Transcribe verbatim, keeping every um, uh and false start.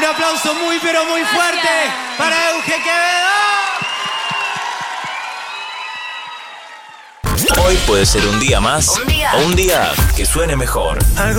aplauso muy pero muy Gracias. fuerte para Euge Quevedo. Hoy puede ser un día más un día. o un día que suene mejor. Algo